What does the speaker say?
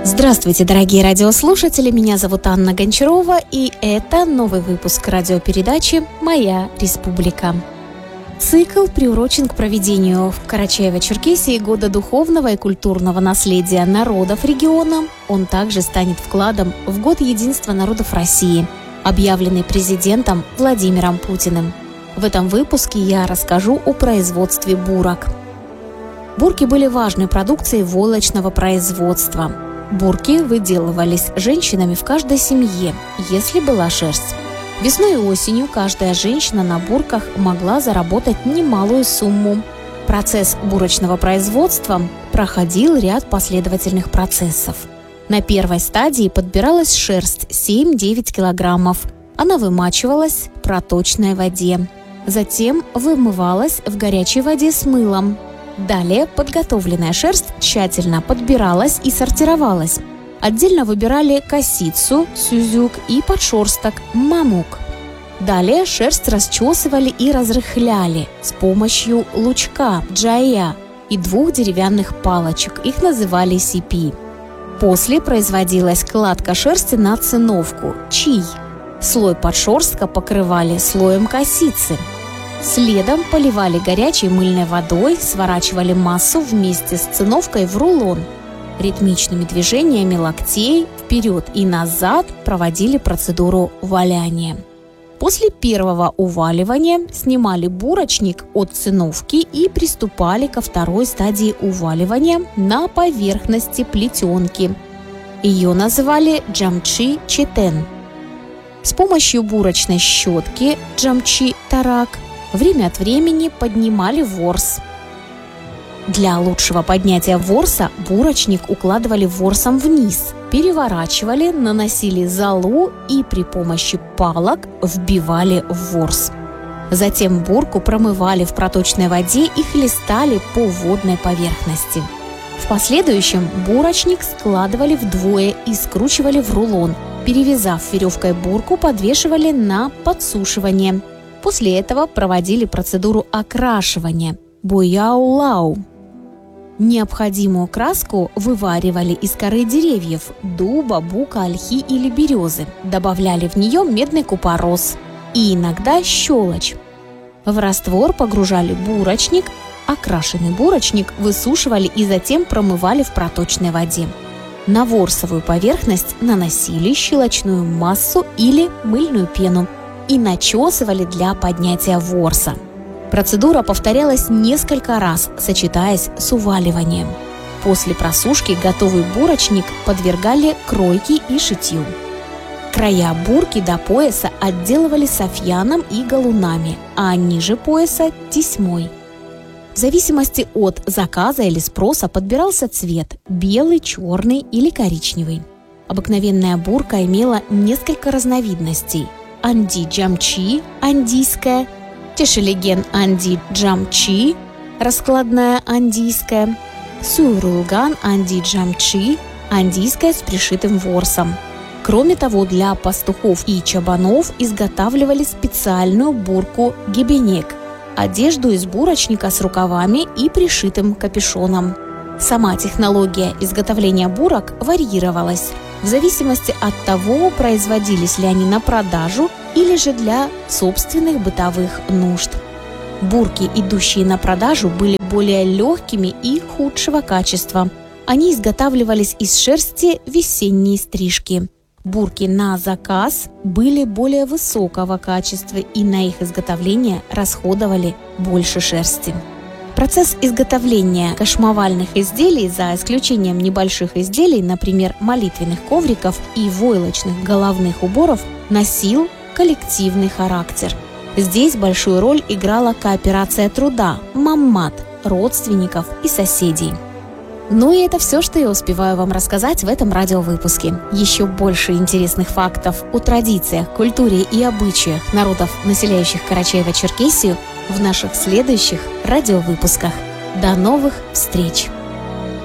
Здравствуйте, дорогие радиослушатели, меня зовут Анна Гончарова, и это новый выпуск радиопередачи «Моя республика». Цикл приурочен к проведению в Карачаево-Черкесии Года духовного и культурного наследия народов региона. Он также станет вкладом в Год единства народов России, объявленный президентом Владимиром Путиным. В этом выпуске я расскажу о производстве бурок. Бурки были важной продукцией войлочного производства. Бурки выделывались женщинами в каждой семье, если была шерсть. Весной и осенью каждая женщина на бурках могла заработать немалую сумму. Процесс бурочного производства проходил ряд последовательных процессов. На первой стадии подбиралась шерсть 7-9 килограммов. Она вымачивалась в проточной воде. Затем вымывалась в горячей воде с мылом. Далее подготовленная шерсть тщательно подбиралась и сортировалась. Отдельно выбирали косицу, сюзюк и подшерсток, мамук. Далее шерсть расчесывали и разрыхляли с помощью лучка, джая и 2 деревянных палочек, их называли сипи. После производилась кладка шерсти на циновку, чий. Слой подшерстка покрывали слоем косицы. Следом поливали горячей мыльной водой, сворачивали массу вместе с циновкой в рулон. Ритмичными движениями локтей вперед и назад проводили процедуру валяния. После первого уваливания снимали бурочник от циновки и приступали ко второй стадии уваливания на поверхности плетенки. Ее называли джамчи четен. С помощью бурочной щетки джамчи тарак время от времени поднимали ворс. Для лучшего поднятия ворса бурочник укладывали ворсом вниз, переворачивали, наносили золу и при помощи палок вбивали в ворс. Затем бурку промывали в проточной воде и хлестали по водной поверхности. В последующем бурочник складывали вдвое и скручивали в рулон. Перевязав веревкой бурку, подвешивали на подсушивание. После этого проводили процедуру окрашивания – бояулау. Необходимую краску вываривали из коры деревьев – дуба, бука, ольхи или березы. Добавляли в нее медный купорос и иногда щелочь. В раствор погружали бурочник, окрашенный бурочник высушивали и затем промывали в проточной воде. На ворсовую поверхность наносили щелочную массу или мыльную пену и начесывали для поднятия ворса. Процедура повторялась несколько раз, сочетаясь с уваливанием. После просушки готовый бурочник подвергали кройке и шитью. Края бурки до пояса отделывали софьяном и галунами, а ниже пояса – тесьмой. В зависимости от заказа или спроса подбирался цвет – белый, черный или коричневый. Обыкновенная бурка имела несколько разновидностей – анди джамчи, андийская, тешелеген анди джамчи, раскладная андийская, суйрулган анди джамчи, андийская с пришитым ворсом. Кроме того, для пастухов и чабанов изготавливали специальную бурку гебенек – одежду из бурочника с рукавами и пришитым капюшоном. Сама технология изготовления бурок варьировалась в зависимости от того, производились ли они на продажу или же для собственных бытовых нужд. Бурки, идущие на продажу, были более легкими и худшего качества. Они изготавливались из шерсти весенней стрижки. Бурки на заказ были более высокого качества и на их изготовление расходовали больше шерсти. Процесс изготовления кошмовальных изделий, за исключением небольших изделий, например, молитвенных ковриков и войлочных головных уборов, носил коллективный характер. Здесь большую роль играла кооперация труда, маммат, родственников и соседей. Ну и это все, что я успеваю вам рассказать в этом радиовыпуске. Еще больше интересных фактов о традициях, культуре и обычаях народов, населяющих Карачаево-Черкесию, в наших следующих радиовыпусках. До новых встреч!